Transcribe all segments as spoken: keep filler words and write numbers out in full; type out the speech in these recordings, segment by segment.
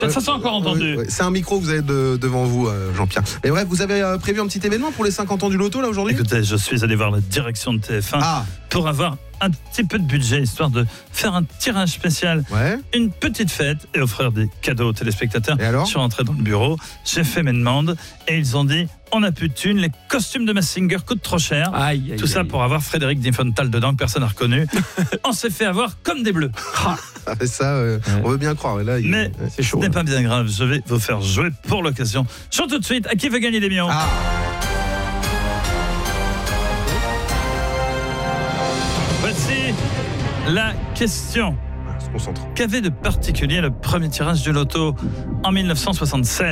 Ça s'est encore entendu. Ouais, ouais. C'est un micro que vous avez de, devant vous, euh, Jean-Pierre. Mais bref, vous avez euh, prévu un petit événement pour les cinquante ans du loto là aujourd'hui ? Écoutez, je suis allé voir la direction de T F un Ah. pour avoir un petit peu de budget, histoire de faire un tirage spécial, Ouais. une petite fête et offrir des cadeaux aux téléspectateurs. Et alors ? Je suis rentré dans le bureau, j'ai fait mes demandes et ils ont dit on n'a plus de thunes, les costumes de Mask Singer coûtent trop cher. Aïe, aïe, Tout ça aïe. pour avoir Frédéric Diefenthal dedans que personne n'a reconnu. On s'est fait avoir comme des bleus. Ah, Ah, ça, euh, Ouais. on veut bien croire. Là, il- mais ouais. C'est chaud. ce n'est hein. pas bien grave, je vais vous faire jouer pour l'occasion. Chante tout de suite, à qui veut gagner des millions ? Ah. Voici la question. On se concentre. Qu'avait de particulier le premier tirage du loto en mille neuf cent soixante-seize ?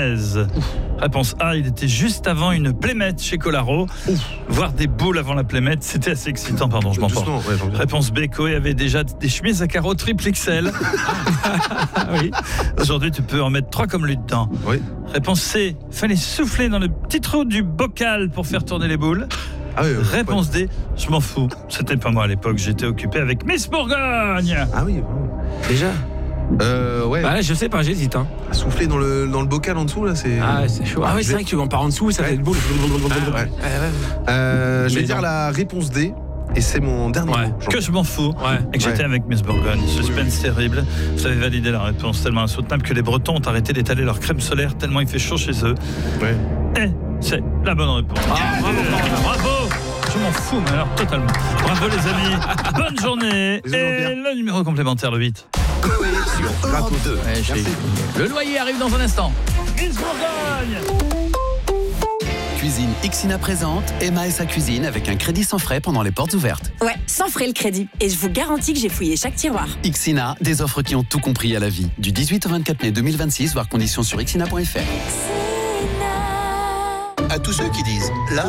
Réponse A, il était juste avant une plémette chez Colaro. Voir des boules avant la plémette, c'était assez excitant, pardon, je m'emporte. Doucement, ouais, Jean-Pierre. Réponse B, Coé avait déjà des chemises à carreaux triple X L. Oui. Aujourd'hui, tu peux en mettre trois comme lui dedans. Oui. Réponse C, fallait souffler dans le petit trou du bocal pour faire tourner les boules. Ah, oui, euh, Réponse D, je m'en fous. C'était pas moi à l'époque, j'étais occupé avec Miss Bourgogne. Ah oui. Déjà Euh, ouais. Bah là, je sais pas, j'hésite. Hein. Souffler dans le, dans le bocal en dessous, là, c'est. Ah, c'est chaud. Ah, oui, c'est vrai que tu en pars en dessous, ça Ouais. fait une boule. Ah, ouais. Euh, je vais Mais dire non. la réponse D, et c'est mon dernier Ouais. mot. Jean-Pierre. Que je m'en fous. Ouais. Et que j'étais Ouais. avec Miss Bourgogne. Suspense terrible. Vous avez validé la réponse tellement insoutenable que les Bretons ont arrêté d'étaler leur crème solaire tellement il fait chaud chez eux. Ouais. Et c'est la bonne réponse. Ah, bravo, bravo. Bravo. Je m'en fous, mais alors totalement. Bravo les amis. Bonne journée. Bisous, Et Jean-Pierre. le numéro complémentaire, le huit. Sur Europe deux. Ouais, je l'ai. Le loyer arrive dans un instant. Miss Bourgogne. Cuisine Ixina présente Emma et sa cuisine avec un crédit sans frais pendant les portes ouvertes. Ouais, sans frais le crédit. Et je vous garantis que j'ai fouillé chaque tiroir. Ixina, des offres qui ont tout compris à la vie. Du dix-huit au vingt-quatre mai deux mille vingt-six, voir conditions sur ixina point f r. À tous ceux qui disent là.